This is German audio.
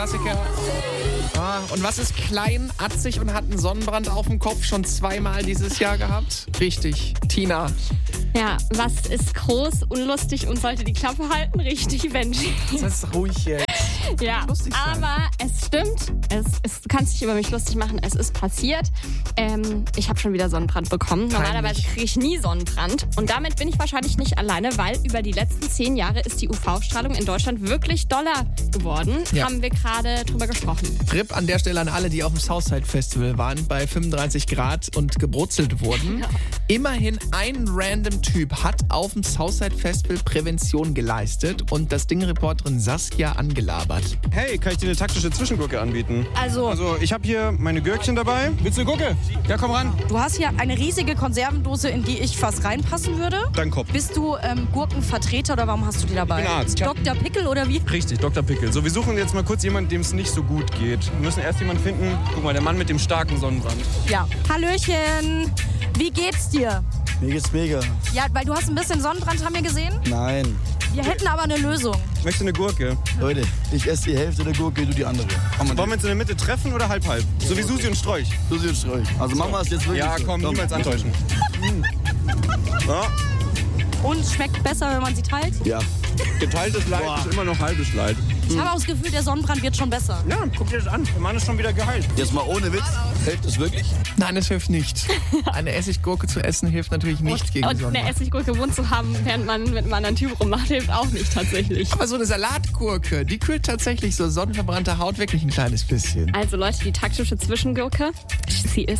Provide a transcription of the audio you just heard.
Klassiker. Und was ist klein, atzig und hat einen Sonnenbrand auf dem Kopf schon 2-mal dieses Jahr gehabt? Richtig, Tina. Ja, was ist groß, unlustig und sollte die Klappe halten? Richtig, Benji. Das ist ruhig jetzt. Ja, Lustig sein. aber es stimmt. Du kannst dich über mich lustig machen. Es ist passiert. Ich habe schon wieder Sonnenbrand bekommen. Normalerweise kriege ich nie Sonnenbrand. Und damit bin ich wahrscheinlich nicht alleine, weil über die letzten 10 Jahre ist die UV-Strahlung in Deutschland wirklich doller geworden. Ja. Haben wir gerade drüber gesprochen. Rip an der Stelle an alle, die auf dem Southside Festival waren, bei 35 Grad und gebrutzelt wurden. Ja. Immerhin ein random Typ hat auf dem Southside Festival Prävention geleistet und das Ding-Reporterin Saskia angelabert. Hey, kann ich dir eine taktische Zwischengurke anbieten? Also, Ich habe hier meine Gürkchen dabei. Willst du eine Gurke? Ja, komm ran. du hast hier eine riesige Konservendose, in die ich fast reinpassen würde. Dein Kopf. Bist du Gurkenvertreter oder warum hast du die dabei? Ich bin Arzt. Dr. Pickel oder wie? Richtig, Dr. Pickel. So, wir suchen jetzt mal kurz jemanden, dem es nicht so gut geht. Wir müssen erst jemanden finden. Guck mal, der Mann mit dem starken Sonnenbrand. Ja. Hallöchen. Wie geht's dir? Mir geht's mega. Ja, weil du hast ein bisschen Sonnenbrand, haben wir gesehen. Nein. Wir hätten aber eine Lösung. Möchtest du eine Gurke? Leute, ich esse die Hälfte der Gurke, du die andere. Wollen wir uns in der Mitte treffen oder halb-halb? So wie Susi und Strolch. Du siehst ruhig. Also machen wir es jetzt wirklich Ja, so. komm, niemals antäuschen. Ja, Und schmeckt besser, wenn man sie teilt. Ja. geteiltes Leid ist immer noch halbes Leid. Ich habe auch das Gefühl, der Sonnenbrand wird schon besser. Ja, guck dir das an. Der Mann ist schon wieder geheilt. Jetzt mal ohne Witz. Hilft das wirklich? Nein, es hilft nicht. Eine Essiggurke zu essen hilft natürlich nicht gegen Und eine Sonnenbrand. Essiggurke im Mund zu haben, während man mit einem anderen Typ rummacht, hilft auch nicht tatsächlich. Aber so eine Salatgurke, die kühlt tatsächlich so sonnenverbrannte Haut wirklich ein kleines bisschen. Also Leute, die taktische Zwischengurke, sie ist